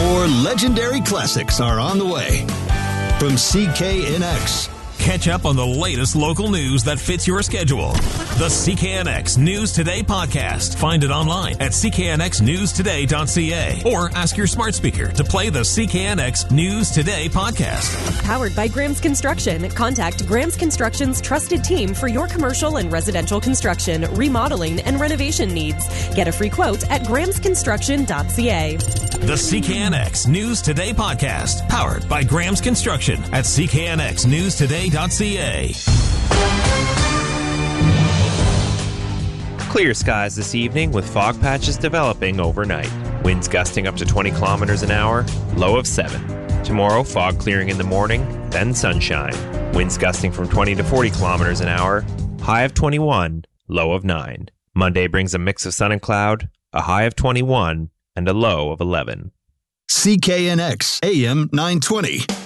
More legendary classics are on the way. From CKNX. Catch up on the latest local news that fits your schedule. The CKNX News Today podcast. Find it online at cknxnewstoday.ca or ask your smart speaker to play the CKNX News Today podcast. Powered by Graham's Construction. Contact Graham's Construction's trusted team for your commercial and residential construction, remodeling, and renovation needs. Get a free quote at grahamsconstruction.ca. The CKNX News Today podcast. Powered by Graham's Construction at cknxnewstoday.ca. Clear skies this evening with fog patches developing overnight. Winds gusting up to 20 kilometers an hour, low of 7. Tomorrow, fog clearing in the morning, then sunshine. Winds gusting from 20 to 40 kilometers an hour, high of 21, low of 9. Monday brings a mix of sun and cloud, a high of 21, and a low of 11. CKNX AM 920.